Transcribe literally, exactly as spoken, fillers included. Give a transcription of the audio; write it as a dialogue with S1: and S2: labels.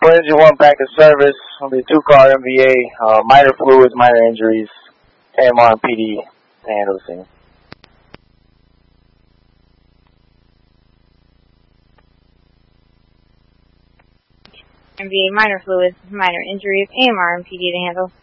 S1: Upper engine one back in service. Will be two car M V A, uh, minor fluids, minor injuries, A M R and P D to handle the scene.
S2: M V A, minor fluids, minor injuries, A M R and P D to handle.